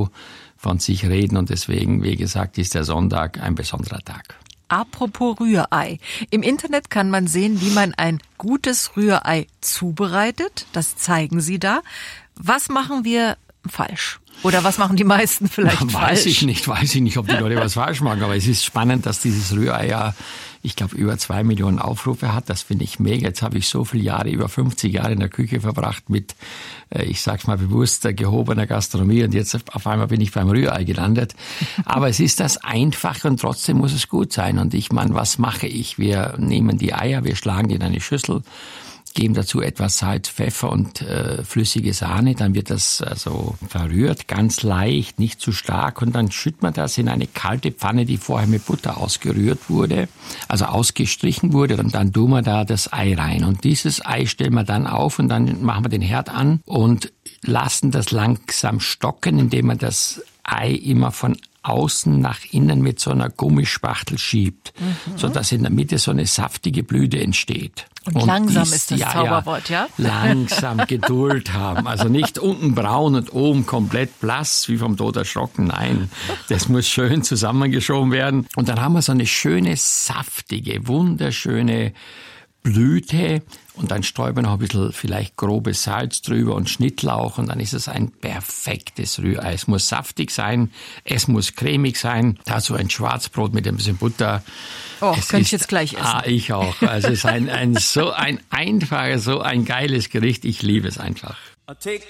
so von sich reden. Und deswegen, wie gesagt, ist der Sonntag ein besonderer Tag. Apropos Rührei. Im Internet kann man sehen, wie man ein gutes Rührei zubereitet. Das zeigen Sie da. Was machen wir falsch? Oder was machen die meisten vielleicht falsch? Weiß ich nicht, ob die Leute was falsch machen. Aber es ist spannend, dass dieses Rührei ja, ich glaube, über 2 Millionen Aufrufe hat. Das finde ich mega. Jetzt habe ich so viele Jahre, über 50 Jahre in der Küche verbracht mit, ich sag's mal bewusst, gehobener Gastronomie. Und jetzt auf einmal bin ich beim Rührei gelandet. Aber es ist das Einfache und trotzdem muss es gut sein. Und ich meine, was mache ich? Wir nehmen die Eier, wir schlagen die in eine Schüssel, geben dazu etwas Salz, Pfeffer und flüssige Sahne. Dann wird das also verrührt, ganz leicht, nicht zu stark. Und dann schüttet man das in eine kalte Pfanne, die vorher mit Butter ausgerührt wurde, also ausgestrichen wurde. Und dann tun wir da das Ei rein. Und dieses Ei stellen wir dann auf und dann machen wir den Herd an und lassen das langsam stocken, indem man das Ei immer von außen nach innen mit so einer Gummispachtel schiebt, sodass in der Mitte so eine saftige Blüte entsteht. Und langsam ist das Zauberwort, ja? Langsam Geduld haben. Also nicht unten braun und oben komplett blass, wie vom Tod erschrocken. Nein, das muss schön zusammengeschoben werden. Und dann haben wir so eine schöne, saftige, wunderschöne Blüte. Und dann streuen wir noch ein bisschen vielleicht grobes Salz drüber und Schnittlauch. Und dann ist es ein perfektes Rührei. Es muss saftig sein, es muss cremig sein. Dazu ein Schwarzbrot mit ein bisschen Butter. Oh, könnte ich jetzt gleich essen. Ich auch. Also es ist so ein einfaches, so ein geiles Gericht. Ich liebe es einfach.